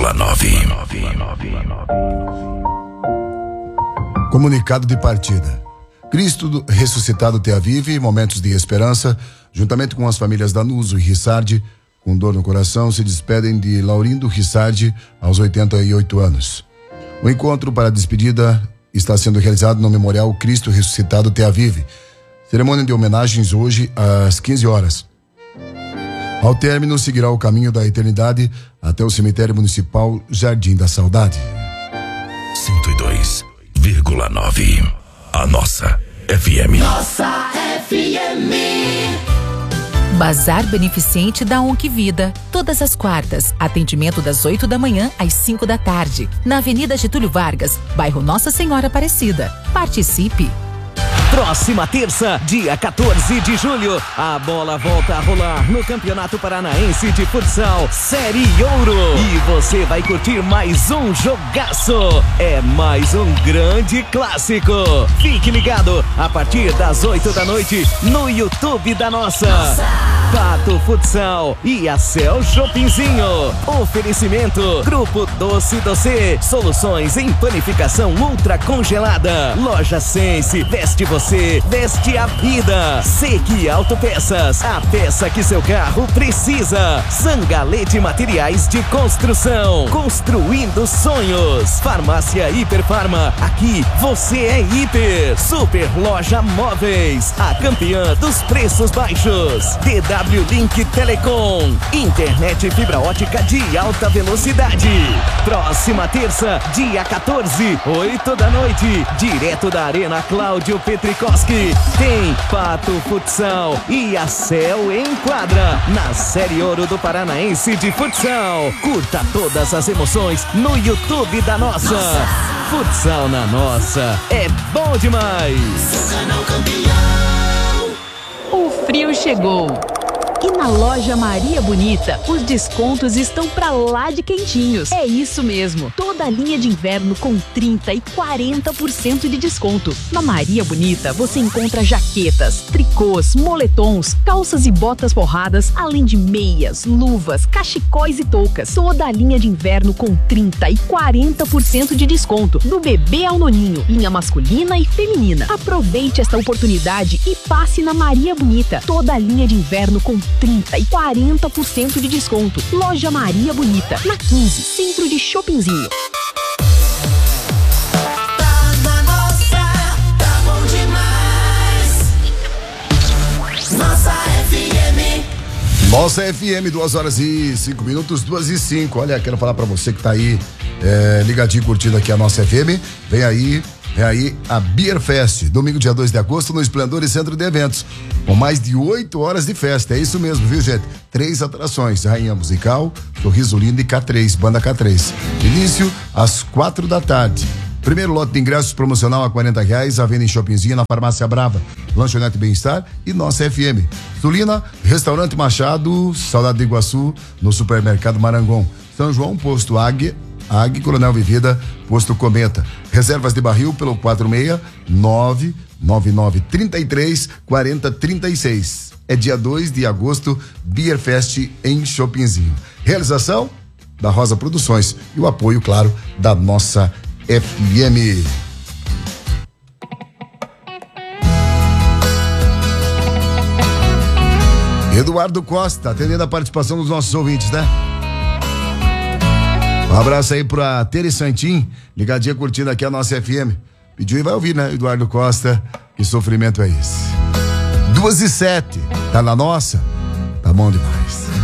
Comunicado de partida. Cristo ressuscitado te avive, momentos de esperança, juntamente com as famílias Danuso e Rissardi, com dor no coração, se despedem de Laurindo Rissardi aos 88 anos. O encontro para a despedida está sendo realizado no Memorial Cristo Ressuscitado te avive. Cerimônia de homenagens hoje às 15 horas. Ao término, seguirá o caminho da eternidade até o cemitério municipal Jardim da Saudade. 102,9. A nossa FM. Nossa FM. Bazar Beneficente da Onquivida. Todas as quartas. Atendimento das 8 da manhã às 5 da tarde. Na Avenida Getúlio Vargas, bairro Nossa Senhora Aparecida. Participe! Próxima terça, dia 14 de julho, a bola volta a rolar no Campeonato Paranaense de Futsal Série Ouro. E você vai curtir mais um jogaço. É mais um grande clássico. Fique ligado a partir das 8 da noite no YouTube da Nossa. Pato Futsal e a Cel Shoppingzinho. Oferecimento Grupo Doce Doce. Soluções em panificação ultra congelada. Loja Sense. Veste você, veste a vida. Sequi Autopeças. A peça que seu carro precisa. Zangalete Materiais de Construção. Construindo sonhos. Farmácia Hiperfarma. Aqui você é hiper. Super Loja Móveis. A campeã dos preços baixos. DW Link Telecom. Internet fibra ótica de alta velocidade. Próxima terça, dia 14, 8 da noite, direto da Arena Cláudio Petrikoski. Tem Pato Futsal e a Cel em quadra na Série Ouro do Paranaense de Futsal. Curta todas as emoções no YouTube da Nossa. Futsal na Nossa é bom demais. Seu canal campeão. O frio chegou. E na loja Maria Bonita, os descontos estão pra lá de quentinhos. É isso mesmo, toda a linha de inverno com 30% e 40% de desconto. Na Maria Bonita, você encontra jaquetas, tricôs, moletons, calças e botas forradas, além de meias, luvas, cachecóis e toucas. Toda a linha de inverno com 30% e 40% de desconto, do bebê ao noninho, linha masculina e feminina. Aproveite esta oportunidade e passe na Maria Bonita. Toda a linha de inverno com 30% e 40% de desconto. Loja Maria Bonita, na 15, centro de Shoppingzinho. Tá na nossa, tá bom demais. Nossa FM. Nossa FM, 2h05, 2h05. Olha, quero falar pra você que tá aí ligadinho, curtindo aqui a Nossa FM. Vem aí a Beer Fest, domingo dia 2 de agosto no Esplendor e Centro de Eventos, com mais de 8 horas de festa. É isso mesmo, viu, gente? 3 atrações: Rainha Musical, Sorriso Lindo e K3, Banda K3. Início às 4 da tarde. Primeiro lote de ingressos promocional a R$40, à venda em Shoppingzinho, na Farmácia Brava, Lanchonete Bem-Estar e Nossa FM. Sulina, Restaurante Machado, Saudade de Iguaçu, no Supermercado Marangon. São João, Posto Águia, Coronel Vivida, Posto Cometa. Reservas de barril pelo 46999334036. É dia 2 de agosto, Beer Fest em Shoppingzinho. Realização da Rosa Produções e o apoio, claro, da Nossa FM. Eduardo Costa, atendendo a participação dos nossos ouvintes, né? Um abraço aí pra Tere Santim, ligadinha curtindo aqui a Nossa FM. Pediu e vai ouvir, né? Eduardo Costa, que sofrimento é esse? 2h07, tá na Nossa? Tá bom demais.